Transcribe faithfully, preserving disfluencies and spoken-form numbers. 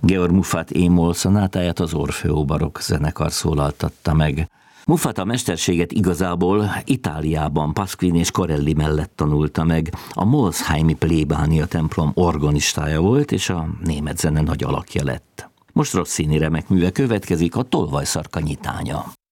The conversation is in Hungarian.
Georg Muffat é-moll szonátáját az Orfeo barokk zenekar szólaltatta meg. Muffat a mesterséget igazából Itáliában Pasquini és Corelli mellett tanulta meg. A Molsheimi plébánia templom organistája volt, és a német zene nagy alakja lett. Most Rossini remek műve következik, a Tolvajszarka nyitánya.